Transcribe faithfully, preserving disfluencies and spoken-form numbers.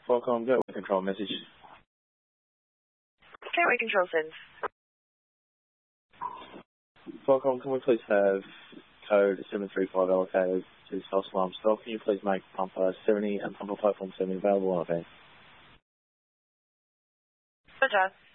Qualcomm, gateway control message. Gateway control sends. Qualcomm, can we please have code seven three five allocated to false alarm stock? Can you please make pumper seventy and pumper platform seventy available on event? Good job.